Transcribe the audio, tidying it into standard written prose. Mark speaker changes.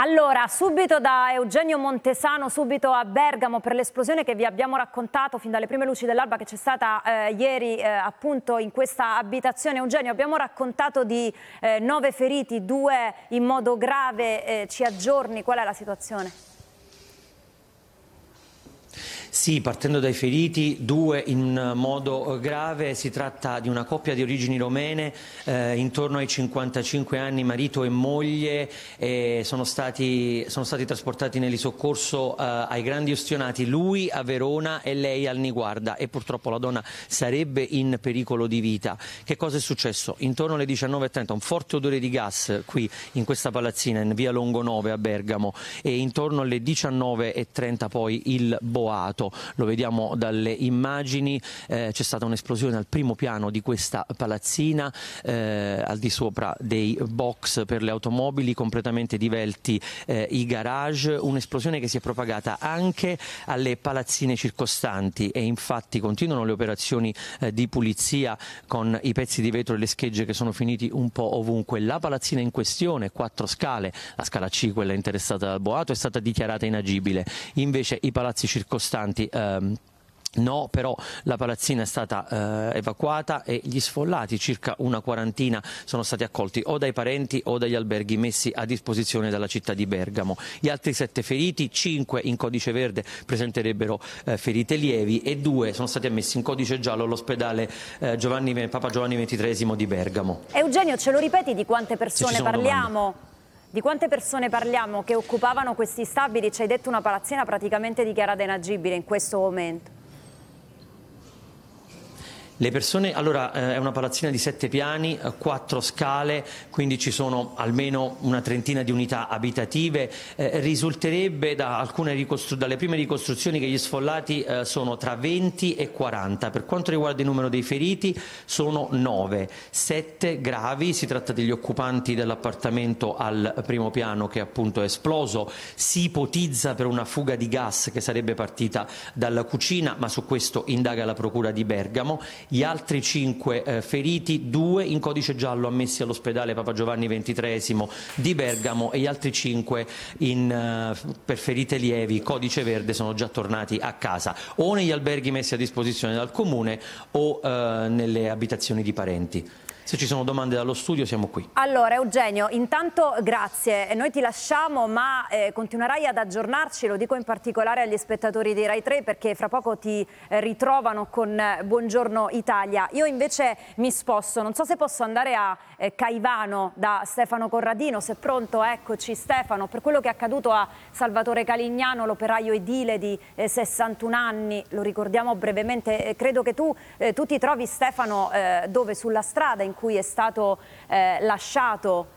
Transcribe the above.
Speaker 1: Allora, subito da Eugenio Montesano, subito a Bergamo per l'esplosione che vi abbiamo raccontato fin dalle prime luci dell'alba che c'è stata ieri appunto in questa abitazione. Eugenio, abbiamo raccontato di 9 feriti, 2 in modo grave, ci aggiorni, qual è la situazione?
Speaker 2: Sì, partendo dai feriti, 2 in modo grave. Si tratta di una coppia di origini romene, intorno ai 55 anni, marito e moglie, sono stati trasportati nell'isoccorso ai Grandi Ustionati, lui a Verona e lei al Niguarda, e purtroppo la donna sarebbe in pericolo di vita. Che cosa è successo? Intorno alle 19:30 un forte odore di gas qui in questa palazzina in via Longo 9 a Bergamo, e intorno alle 19:30 poi il boato. Lo vediamo dalle immagini, c'è stata un'esplosione al primo piano di questa palazzina, al di sopra dei box per le automobili, completamente divelti i garage, un'esplosione che si è propagata anche alle palazzine circostanti, e infatti continuano le operazioni di pulizia con i pezzi di vetro e le schegge che sono finiti un po' ovunque. La palazzina in questione, 4 scale, la scala C, quella interessata dal boato, è stata dichiarata inagibile, invece i palazzi circostanti no, però la palazzina è stata evacuata e gli sfollati, circa una quarantina, sono stati accolti o dai parenti o dagli alberghi messi a disposizione dalla città di Bergamo. Gli altri 7 feriti, 5 in codice verde, presenterebbero ferite lievi, e 2 sono stati ammessi in codice giallo all'ospedale Papa Giovanni XXIII di Bergamo.
Speaker 1: Eugenio, ce lo ripeti di quante persone parliamo? Di quante persone parliamo che occupavano questi stabili? Ci hai detto una palazzina praticamente dichiarata inagibile in questo momento.
Speaker 2: Le persone, allora, è una palazzina di 7 piani, 4 scale, quindi ci sono almeno una trentina di unità abitative. Risulterebbe dalle prime ricostruzioni che gli sfollati sono tra 20 e 40. Per quanto riguarda il numero dei feriti sono 9, 7 gravi, si tratta degli occupanti dell'appartamento al primo piano che appunto è esploso. Si ipotizza per una fuga di gas che sarebbe partita dalla cucina, ma su questo indaga la procura di Bergamo. Gli altri 5 feriti, 2 in codice giallo ammessi all'ospedale Papa Giovanni XXIII di Bergamo, e gli altri 5 per ferite lievi, codice verde, sono già tornati a casa, o negli alberghi messi a disposizione dal Comune o nelle abitazioni di parenti. Se ci sono domande dallo studio siamo qui.
Speaker 1: Allora Eugenio, intanto grazie, noi ti lasciamo, ma continuerai ad aggiornarci, lo dico in particolare agli spettatori di Rai 3 perché fra poco ti ritrovano con Buongiorno Italia. Io invece mi sposto, non so se posso andare a Caivano da Stefano Corradino, se è pronto, eccoci Stefano, per quello che è accaduto a Salvatore Calignano, l'operaio edile di 61 anni, lo ricordiamo brevemente, credo che tu ti trovi Stefano dove? Sulla strada in cui è stato lasciato